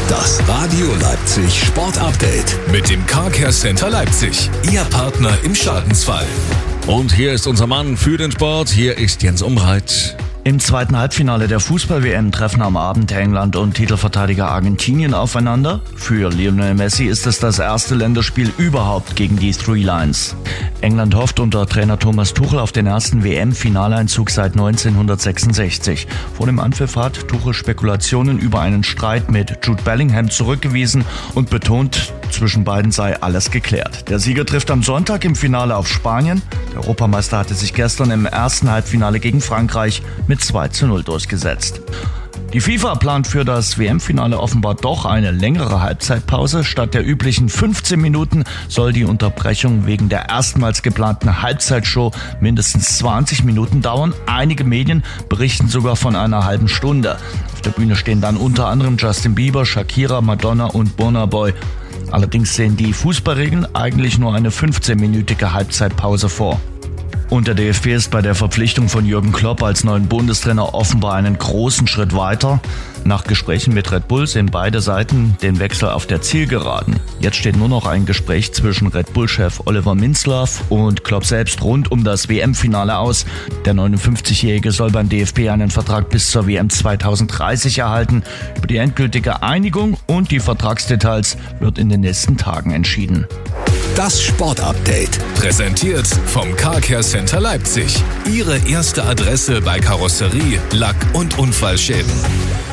Das Radio Leipzig Sport Update mit dem Car Care Center Leipzig. Ihr Partner im Schadensfall. Und hier ist unser Mann für den Sport. Hier ist Jens Umreit. Im zweiten Halbfinale der Fußball-WM treffen am Abend England und Titelverteidiger Argentinien aufeinander. Für Lionel Messi ist es das erste Länderspiel überhaupt gegen die Three Lions. England hofft unter Trainer Thomas Tuchel auf den ersten WM-Finaleinzug seit 1966. Vor dem Anpfiff hat Tuchel Spekulationen über einen Streit mit Jude Bellingham zurückgewiesen und betont, zwischen beiden sei alles geklärt. Der Sieger trifft am Sonntag im Finale auf Spanien. Der Europameister hatte sich gestern im ersten Halbfinale gegen Frankreich mit 2:0 durchgesetzt. Die FIFA plant für das WM-Finale offenbar doch eine längere Halbzeitpause. Statt der üblichen 15 Minuten soll die Unterbrechung wegen der erstmals geplanten Halbzeitshow mindestens 20 Minuten dauern. Einige Medien berichten sogar von einer halben Stunde. Auf der Bühne stehen dann unter anderem Justin Bieber, Shakira, Madonna und Burna Boy. Allerdings sehen die Fußballregeln eigentlich nur eine 15-minütige Halbzeitpause vor. Und der DFB ist bei der Verpflichtung von Jürgen Klopp als neuen Bundestrainer offenbar einen großen Schritt weiter. Nach Gesprächen mit Red Bull sehen beide Seiten den Wechsel auf der Zielgeraden. Jetzt steht nur noch ein Gespräch zwischen Red Bull-Chef Oliver Minzlaff und Klopp selbst rund um das WM-Finale aus. Der 59-Jährige soll beim DFB einen Vertrag bis zur WM 2030 erhalten. Über die endgültige Einigung und die Vertragsdetails wird in den nächsten Tagen entschieden. Das Sportupdate, präsentiert vom Car Care Center Leipzig. Ihre erste Adresse bei Karosserie, Lack- und Unfallschäden.